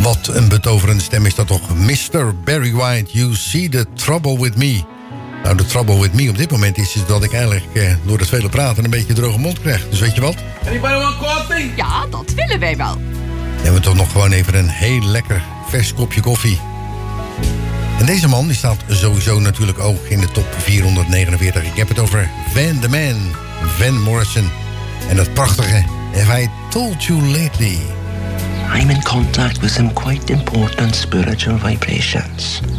Wat een betoverende stem is dat toch. Mr. Barry White, you see the trouble with me. Nou, de trouble with me op dit moment is dat ik eigenlijk door het vele praten een beetje droge mond krijg. Dus weet je wat? Anybody want coffee? Ja, dat willen wij wel. Dan hebben we toch nog gewoon even een heel lekker vers kopje koffie. En deze man die staat sowieso natuurlijk ook in de top 449. Ik heb het over Van the Man, Van Morrison. En dat prachtige Have I Told You Lately. I'm in contact with some quite important spiritual vibrations.